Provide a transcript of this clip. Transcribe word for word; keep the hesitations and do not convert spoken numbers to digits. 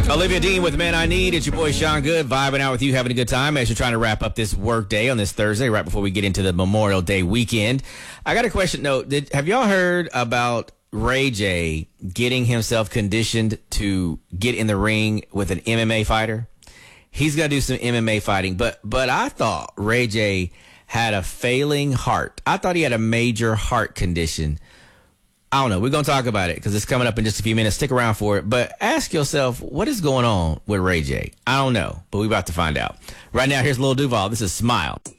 Olivia Dean with Man I Need. It's your boy Sean Good, vibing out with you, having a good time as you're trying to wrap up this work day on this Thursday, right before we get into the Memorial Day weekend. I got a question. No, did, have y'all heard about Ray J getting himself conditioned to get in the ring with an M M A fighter? He's got to do some M M A fighting, but but I thought Ray J had a failing heart. I thought he had a major heart condition. I don't know. We're going to talk about it because it's coming up in just a few minutes. Stick around for it. But ask yourself, what is going on with Ray J? I don't know, but we're about to find out. Right now, here's Lil Duval. This is Smile.